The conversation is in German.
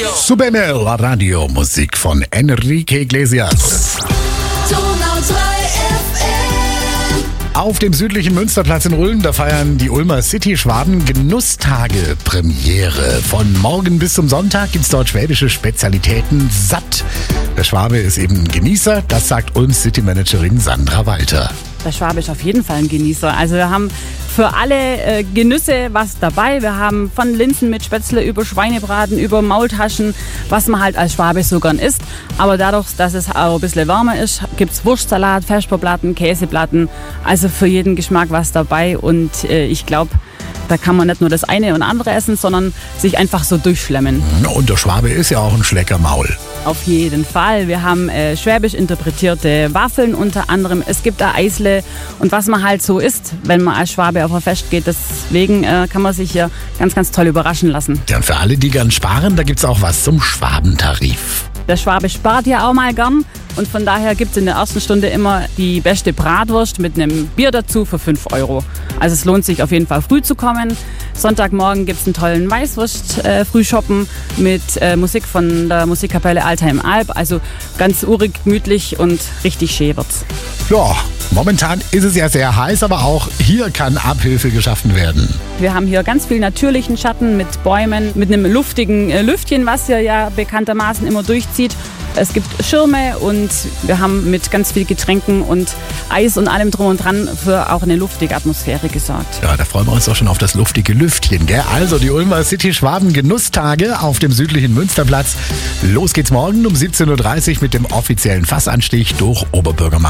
Super la Radio-Musik von Enrique Iglesias. Auf dem südlichen Münsterplatz in Ulm, da feiern die Ulmer City-Schwaben Genusstage Premiere. Von morgen bis zum Sonntag gibt's dort schwäbische Spezialitäten satt. Der Schwabe ist eben ein Genießer, das sagt Ulms City-Managerin Sandra Walter. Der Schwabe ist auf jeden Fall ein Genießer. Also wir haben für alle Genüsse was dabei. Wir haben von Linsen mit Spätzle über Schweinebraten, über Maultaschen, was man halt als Schwabe so gern isst. Aber dadurch, dass es auch ein bisschen wärmer ist, gibt's Wurstsalat, Vesperplatten, Käseplatten. Also für jeden Geschmack was dabei. Und ich glaube, da kann man nicht nur das eine und andere essen, sondern sich einfach so durchschlemmen. Und der Schwabe ist ja auch ein Schleckermaul. Auf jeden Fall. Wir haben schwäbisch interpretierte Waffeln unter anderem. Es gibt da Eisle und was man halt so isst, wenn man als Schwabe auf ein Fest geht. Deswegen kann man sich hier ganz, ganz toll überraschen lassen. Ja, und für alle, die gern sparen, da gibt's auch was zum Schwabentarif. Der Schwabe spart ja auch mal gern. Und von daher gibt es in der ersten Stunde immer die beste Bratwurst mit einem Bier dazu für 5 €. Also es lohnt sich auf jeden Fall früh zu kommen. Sonntagmorgen gibt es einen tollen Weißwurst-Frühschoppen mit Musik von der Musikkapelle Alter im Alb. Also ganz urig, gemütlich und richtig schön wird's. Ja, momentan ist es ja sehr heiß, aber auch hier kann Abhilfe geschaffen werden. Wir haben hier ganz viel natürlichen Schatten mit Bäumen, mit einem luftigen Lüftchen, was hier ja bekanntermaßen immer durchzieht. Es gibt Schirme und wir haben mit ganz viel Getränken und Eis und allem drum und dran für auch eine luftige Atmosphäre gesorgt. Ja, da freuen wir uns auch schon auf das luftige Lüftchen, gell? Also die Ulmer City-Schwaben Genusstage auf dem südlichen Münsterplatz. Los geht's morgen um 17:30 Uhr mit dem offiziellen Fassanstich durch Oberbürgermeister